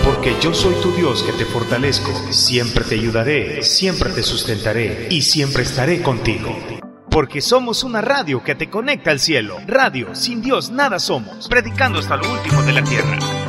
porque yo soy tu Dios que te fortalezco. Siempre te ayudaré, siempre te sustentaré y siempre estaré contigo. Porque somos una radio que te conecta al cielo. Radio, sin Dios nada somos. Predicando hasta lo último de la tierra.